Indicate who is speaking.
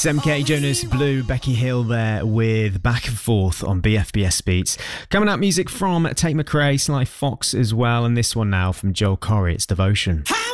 Speaker 1: MK, Jonas Blue, Becky Hill there with Back and Forth on BFBS Beats. Coming up, music from Tate McRae, Sly Fox as well, and this one now from Joel Corry, it's Devotion.